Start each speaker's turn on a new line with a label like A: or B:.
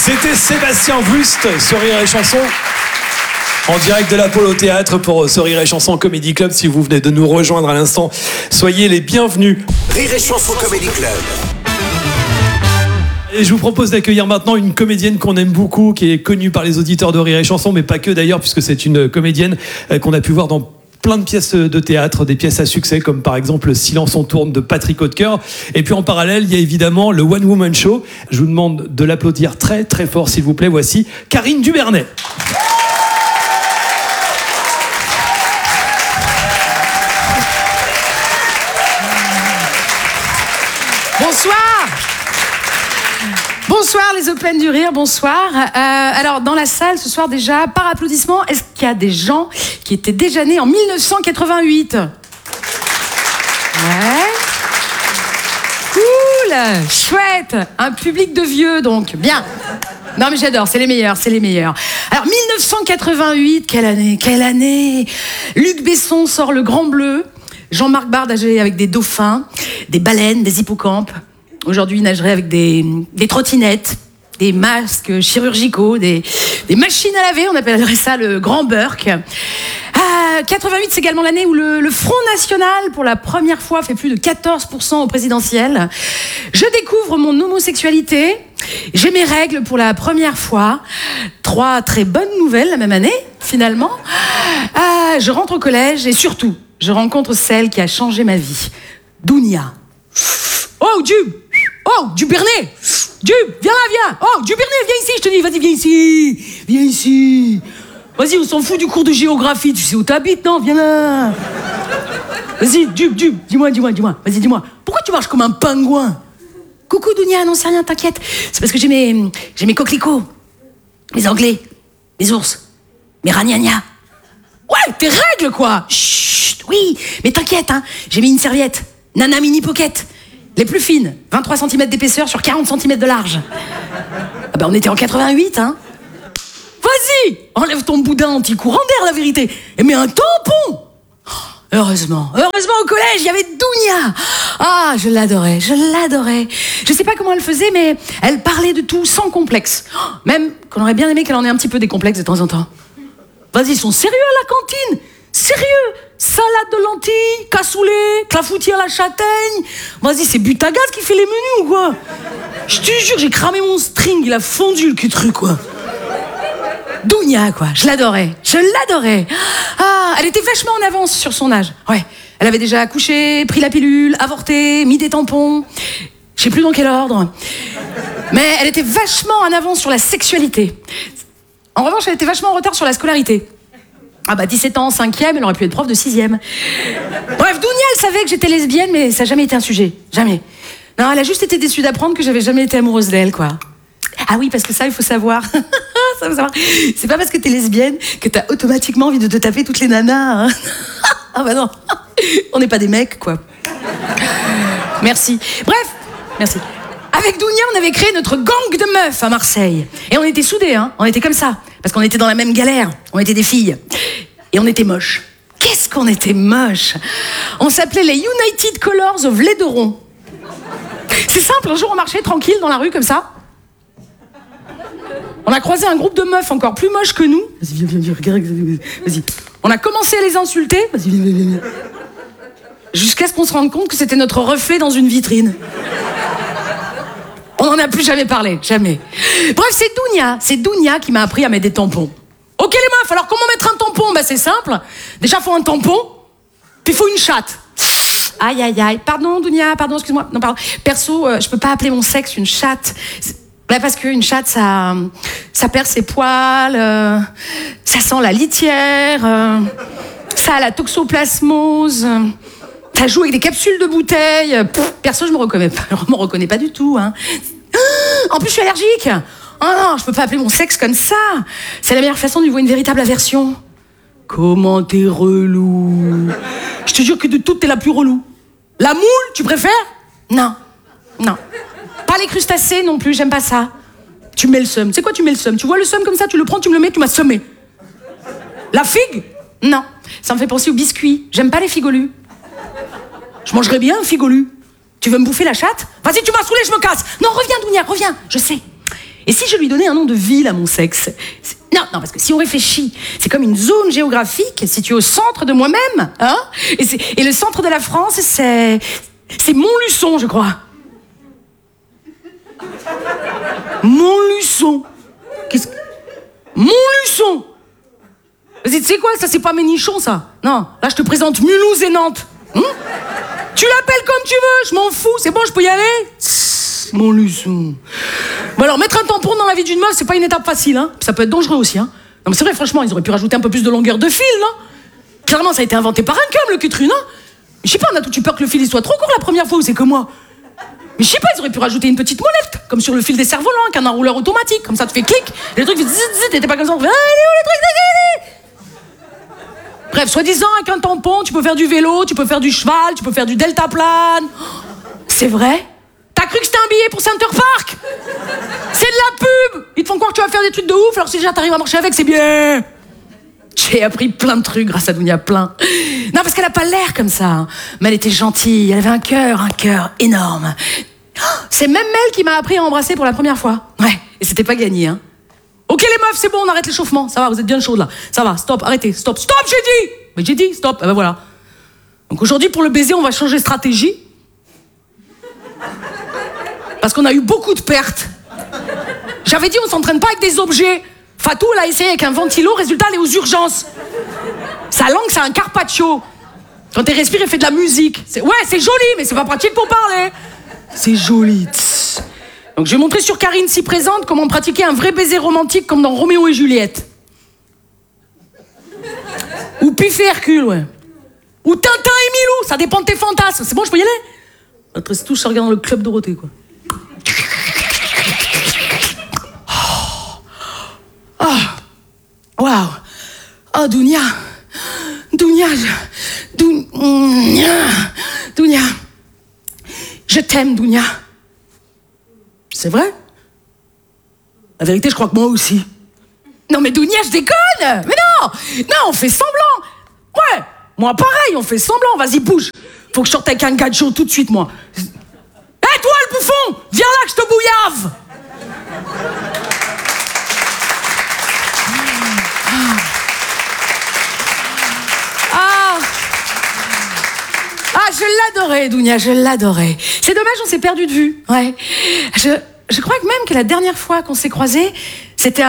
A: C'était Sébastien Wust sur Rire et Chanson. En direct de l'Apollo Théâtre pour ce Rire et Chanson Comedy Club. Si vous venez de nous rejoindre à l'instant, soyez les bienvenus.
B: Rire et Chanson Comedy Club.
A: Et je vous propose d'accueillir maintenant une comédienne qu'on aime beaucoup, qui est connue par les auditeurs de Rire et Chanson, mais pas que d'ailleurs, puisque c'est une comédienne qu'on a pu voir dans plein de pièces de théâtre, des pièces à succès, comme par exemple Silence on tourne de Patrick Hautecoeur. Et puis en parallèle, il y a évidemment le One Woman Show. Je vous demande de l'applaudir très très fort, s'il vous plaît. Voici Karine Dubernet.
C: Bonsoir. Bonsoir les Open du Rire, bonsoir. Alors dans la salle ce soir déjà, par applaudissement, est-ce qu'il y a des gens qui étaient déjà nés en 1988 ? Ouais. Cool, chouette, un public de vieux donc, bien. Non mais j'adore, c'est les meilleurs, c'est les meilleurs. Alors 1988, quelle année. Luc Besson sort Le Grand Bleu, Jean-Marc Barr âgé avec des dauphins, des baleines, des hippocampes. Aujourd'hui, il nagerait avec des trottinettes, des masques chirurgicaux, des machines à laver, on appellerait ça le Grand Burke. 88, c'est également l'année où le Front National, pour la première fois, fait plus de 14% au présidentiel. Je découvre mon homosexualité. J'ai mes règles pour la première fois. 3 très bonnes nouvelles la même année, finalement. Je rentre au collège et surtout, je rencontre celle qui a changé ma vie. Dounia. Oh, Dubernet. Viens là. Oh, Dubernet, viens ici, je te dis, vas-y, viens ici. Vas-y, on s'en fout du cours de géographie, tu sais où t'habites, non? Viens là. Vas-y, dis-moi. Vas-y, dis-moi. Pourquoi tu marches comme un pingouin? Coucou, Dounia, non, c'est rien, t'inquiète. C'est parce que j'ai mes coquelicots, mes anglais, mes ours, mes ragnagnas. Ouais, tes règles, quoi. Chut, oui, mais t'inquiète, hein, j'ai mis une serviette. Nana Mini Pocket. Les plus fines, 23 cm d'épaisseur sur 40 cm de large. Ah bah on était en 88, hein. Vas-y, enlève ton boudin anti-courant d'air, la vérité. Et mets un tampon. Heureusement au collège, il y avait Dounia. Ah, je l'adorais. Je sais pas comment elle faisait, mais elle parlait de tout sans complexe. Même qu'on aurait bien aimé qu'elle en ait un petit peu des complexes de temps en temps. Vas-y, ils sont sérieux à la cantine. Sérieux. Salade de lentilles, cassoulet, clafoutis à la châtaigne. Vas-y, c'est Butagaz qui fait les menus ou quoi? Je te jure, j'ai cramé mon string, il a fondu le cul-truc, quoi. Dounia, quoi, je l'adorais. Ah, elle était vachement en avance sur son âge. Ouais, elle avait déjà accouché, pris la pilule, avorté, mis des tampons. Je sais plus dans quel ordre. Mais elle était vachement en avance sur la sexualité. En revanche, elle était vachement en retard sur la scolarité. Ah bah 17 ans en 5e, elle aurait pu être prof de 6e. Bref, Dounia, elle savait que j'étais lesbienne, mais ça n'a jamais été un sujet. Jamais. Non, elle a juste été déçue d'apprendre que j'avais jamais été amoureuse d'elle, quoi. Ah oui, parce que ça, il faut savoir. C'est pas parce que t'es lesbienne que t'as automatiquement envie de te taper toutes les nanas. Hein. Ah bah non, on n'est pas des mecs, quoi. Merci. Bref, merci. Avec Dounia, on avait créé notre gang de meufs à Marseille. Et on était soudés, hein. On était comme ça. Parce qu'on était dans la même galère. On était des filles. Et on était moches. Qu'est-ce qu'on était moches. On s'appelait les United Colors of Laideron. C'est simple, un jour on marchait tranquille dans la rue comme ça. On a croisé un groupe de meufs encore plus moches que nous. Vas-y, viens, regarde, vas-y. On a commencé à les insulter. Vas-y, viens. Jusqu'à ce qu'on se rende compte que c'était notre reflet dans une vitrine. On n'en a plus jamais parlé, jamais. Bref, c'est Dounia qui m'a appris à mettre des tampons. Ok les meufs, alors comment mettre un tampon? Bah c'est simple. Déjà faut un tampon, puis faut une chatte. Aïe. Pardon Dounia, excuse-moi. Non, pardon. Perso, je peux pas appeler mon sexe une chatte. Bah, parce qu'une chatte, ça perd ses poils, ça sent la litière, ça a la toxoplasmose, ça joue avec des capsules de bouteilles. Perso, je me reconnais pas du tout. Hein. En plus, je suis allergique. Oh non, je peux pas appeler mon sexe comme ça. C'est la meilleure façon de lui voir une véritable aversion. Comment t'es relou. Je te jure que de toutes, t'es la plus relou. La moule, tu préfères? Non. Pas les crustacés non plus, j'aime pas ça. Tu mets le seum. C'est quoi tu mets le seum? Tu vois le seum comme ça, tu le prends, tu me le mets, tu m'as semé. La figue? Non. Ça me fait penser aux biscuits. J'aime pas les figolus. Je mangerais bien un figolu. Tu veux me bouffer la chatte? Vas-y, tu m'as saoulé, je me casse. Non, reviens, Dounia, reviens. Je sais. Et si je lui donnais un nom de ville à mon sexe? Non, parce que si on réfléchit, c'est comme une zone géographique située au centre de moi-même, hein? Et le centre de la France, c'est Montluçon, je crois. Montluçon. Montluçon. Vas-y, tu sais quoi, ça c'est pas Ménichon, ça. Non, là je te présente Mulhouse et Nantes. Tu l'appelles comme tu veux, je m'en fous. C'est bon, je peux y aller? Montluçon. Bon alors, mettre un tampon dans la vie d'une meuf, c'est pas une étape facile, hein. Ça peut être dangereux aussi, hein. Non mais c'est vrai, franchement, ils auraient pu rajouter un peu plus de longueur de fil, non? Clairement, ça a été inventé par un cum, le cul-tru, non? Mais je sais pas, on a tout eu peur que le fil il soit trop court la première fois, ou c'est que moi? Mais je sais pas, ils auraient pu rajouter une petite molette, comme sur le fil des cerfs-volants, avec un enrouleur automatique, comme ça tu fais clic, et le truc fait zzzz, t'étais pas comme ça, on fait, ah, il est où le truc? Bref, soi-disant, avec un tampon, tu peux faire du vélo, tu peux faire du cheval, tu peux faire du deltaplane. C'est vrai? T'as cru que c'était un billet pour Center Park? C'est de la pub! Ils te font croire que tu vas faire des trucs de ouf, alors si déjà t'arrives à marcher avec, c'est bien! J'ai appris plein de trucs grâce à Dounia, plein. Non, parce qu'elle a pas l'air comme ça, hein. Mais elle était gentille, elle avait un cœur énorme. C'est même elle qui m'a appris à embrasser pour la première fois. Ouais, et c'était pas gagné, hein. Ok les meufs, c'est bon, on arrête l'échauffement. Ça va, vous êtes bien chaudes là. Ça va, stop, arrêtez, stop, j'ai dit! Mais j'ai dit, stop, ben voilà. Donc aujourd'hui, pour le baiser, on va changer de stratégie. Parce qu'on a eu beaucoup de pertes. J'avais dit, on s'entraîne pas avec des objets. Fatou, elle a essayé avec un ventilo, résultat, elle est aux urgences. Sa langue, c'est un carpaccio. Quand elle respire, elle fait de la musique. Ouais, c'est joli, mais c'est pas pratique pour parler. C'est joli. Tss. Donc je vais montrer sur Karine, si présente, comment pratiquer un vrai baiser romantique comme dans Roméo et Juliette. Ou Pif et Hercule, ouais. Ou Tintin et Milou, ça dépend de tes fantasmes. C'est bon, je peux y aller? Après, c'est tout, je regarde dans le club Dorothée, quoi. Waouh! Oh, Dounia! Je t'aime, Dounia. C'est vrai? La vérité, je crois que moi aussi. Non, mais Dounia, je déconne! Mais non! Non, on fait semblant! Ouais! Moi, pareil, on fait semblant. Vas-y, bouge! Faut que je sorte avec un gadjo tout de suite, moi. Hé, toi, le bouffon! Viens là, que je te bouillave! Je l'adorais, Dounia, je l'adorais. C'est dommage, on s'est perdu de vue. Ouais. Je crois que même que la dernière fois qu'on s'est croisés, c'était